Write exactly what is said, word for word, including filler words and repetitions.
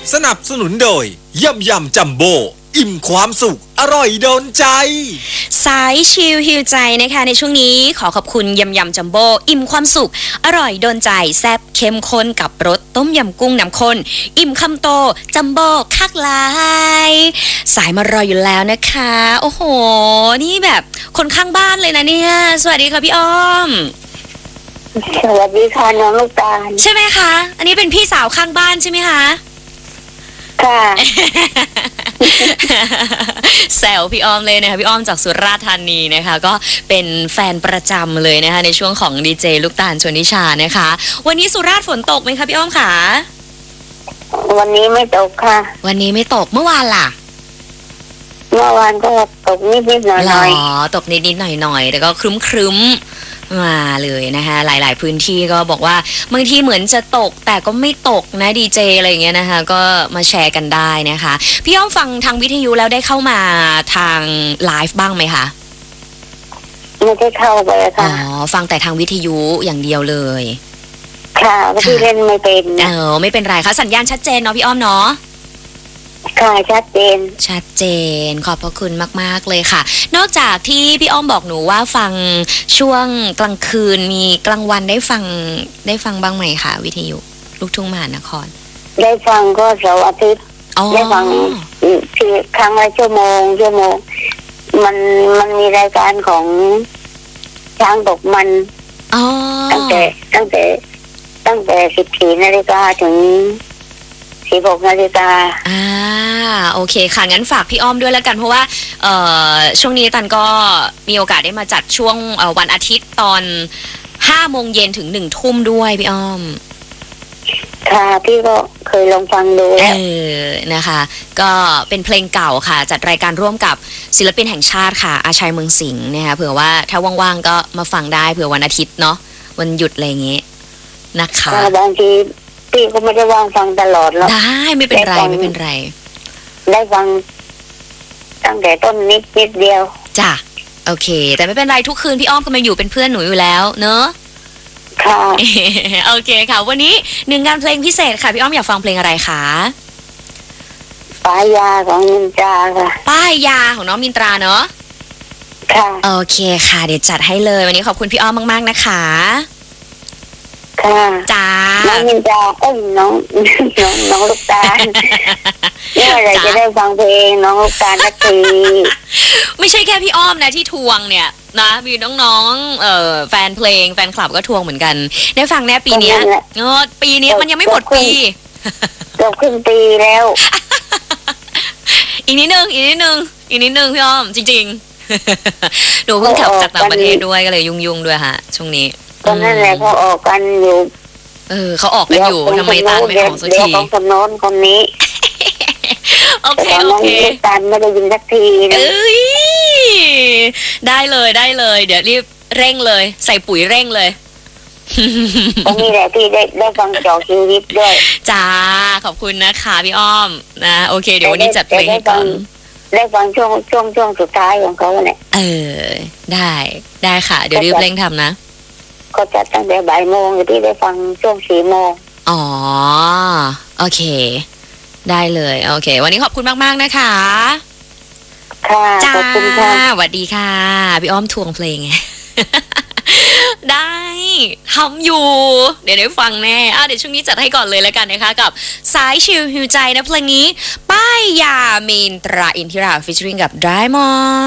สนับสนุนโดยยำยำจัมโบ้อิ่มความสุขอร่อยโดนใจสายชิลฮิวใจนะคะในช่วงนี้ขอขอบคุณยำยำจัมโบ้อิ่มความสุขอร่อยโดนใจแซ่บเข้มข้นกับรสต้มยำกุ้งน้ำข้นอิ่มคำโตจัมโบ้คักลายสายมารออยู่แล้วนะคะโอ้โหนี่แบบคนข้างบ้านเลยนะเนี่ยสวัสดีค่ะพี่อ้อมสวัสดีค่ะน้องลูกตาลใช่ไหมคะอันนี้เป็นพี่สาวข้างบ้านใช่ไหมคะค่ะแซวพี่อ้อมเลยนะคะพี่อ้อมจากสุราษฎร์ธานีนะคะก็เป็นแฟนประจำเลยนะคะในช่วงของดีเจลูกตาลชวนนิชานะคะวันนี้สุราษฎร์ฝนตกไหมคะพี่อ้อมคะวันนี้ไม่ตกค่ะวันนี้ไม่ตกเมื่อวานล่ะเมื่อวานก็ตกนิดนิดหน่อยหน่อยอ๋อตกนิดนิดหน่อยหน่อยแต่ก็ครึ้มครึ้มมาเลยนะคะหลายๆพื้นที่ก็บอกว่าบางทีเหมือนจะตกแต่ก็ไม่ตกนะดีเจอะไรอย่างเงี้ยนะคะก็มาแชร์กันได้นะคะพี่อ้อมฟังทางวิทยุแล้วได้เข้ามาทางไลฟ์บ้างไหมคะไม่ได้เข้าไปค่ะอ๋อฟังแต่ทางวิทยุอย่างเดียวเลยค่ะพี่เล่นไม่เป็นเออไม่เป็นไรค่ะสัญญาณชัดเจนเนาะพี่อ้อมเนาะค่ะชัดเจนชัดเจนขอบพระคุณมากๆเลยค่ะนอกจากที่พี่อ้อมบอกหนูว่าฟังช่วงกลางคืนมีกลางวันได้ฟังได้ฟังบ้างไหมคะวิทยุลูกทุ่งมหานครได้ฟังก็เสาร์อาทิตย์ได้ฟังคือครั้งละชั่วโมงชั่วโมงมันมันมีรายการของช้างตกมันตั้งแต่ตั้งแต่ตั้งแต่สิบสี่นาฬิกาถึงสิบหกนาฬิกาอ่าโอเคค่ะงั้นฝากพี่อ้อมด้วยแล้วกันเพราะว่าเอ่อช่วงนี้ตันก็มีโอกาสได้มาจัดช่วงวันอาทิตย์ตอนห้าโมงเย็นถึงหนึ่งทุ่มด้วยพี่อ้อมค่ะพี่ก็เคยลองฟังดูแล้วเออนะคะก็เป็นเพลงเก่าค่ะจัดรายการร่วมกับศิลปินแห่งชาติค่ะอาชัยเมืองสิงห์นะคะเผื่อว่าถ้าว่างๆก็มาฟังได้เผื่อวันอาทิตย์เนาะวันหยุดอะไรอย่างเงี้ยนะคะบางทีพี่ก็ไม่ได้ว่างฟังตลอดแล้วได้ไม่เป็นไรไม่เป็นไรได้ฟังตั้งแต่ต้นนิดนิดเดียวจ้ะโอเคแต่ไม่เป็นไรทุกคืนพี่อ้อมก็มาอยู่เป็นเพื่อนหนูอยู่แล้วเนอะค่ะโอเคค่ะวันนี้หนึ่งงานเพลงพิเศษค่ะพี่อ้อมอยากฟังเพลงอะไรคะป้ายยาของมินตราค่ะป้ายยาของน้องมินตราเนอะค่ะโอเคค่ะเดี๋ยวจัดให้เลยวันนี้ขอบคุณพี่อ้อมมากๆนะคะค่ะจ้าน้องมินตราเอ้ยน้องน้องน้องลูกตาลเมื่อไรจะได้ฟังเพลงน้องลูกตาลสักทีไม่ใช่แค่พี่อ้อมนะที่ทวงเนี่ยนะมีน้องๆเอ่อแฟนเพลงแฟนคลับก็ทวงเหมือนกันได้ฟังแน่ปีนี้เออปีนี้มันยังไม่หมดปีเกือบครึ่งปีแล้วอีกนิดนึงอีกนิดนึงอีกนิดนึงพี่อ้อมจริงๆหนูเพิ่งขับจากต่างประเทศด้วยก็เลยยุ่งๆด้วยฮะช่วงนี้ตอนนั้นแหละเขาออกกันอยู่เออเขาออกกันอยู่ทำไมตาไม่ออกสักทีเดี๋ยวของคนโน้นคนนี้โอเคโอเคตาไม่ได้ยินสักทีเอ้ยได้เลยได้เลยเดี๋ยวรีบเร่งเลยใส่ปุ๋ยเร่งเลยตรงนี้แหละที่ได้ได้ฟังเจาะชีวิตด้วยจ้าขอบคุณนะคะพี่อ้อมนะโอเคเดี๋ยววันนี้จัดเพลงให้ก่อนได้ฟังช่วงช่วงช่วงสุดท้ายของเขาเนี่ยเออได้ได้ค่ะเดี๋ยวรีบเร่งทำนะก็จัดตั้งแต่บ่ายโมงที่ได้ฟังช่วงสี่โมงอ๋อโอเคได้เลยโอเควันนี้ขอบคุณมากๆนะคะค่ะขอบคุณค่ะสวัสดีค่ะพี่อ้อมทวงเพลง ได้ทำอยู่เดี๋ยวได้ฟังแน่อ่ะเดี๋ยวช่วงนี้จัดให้ก่อนเลยแล้วกันนะคะกับสายชิลฮิวใจนะเพลงนี้ป้ายยามีนตราอินทิราฟิชริงกับไดมอนด์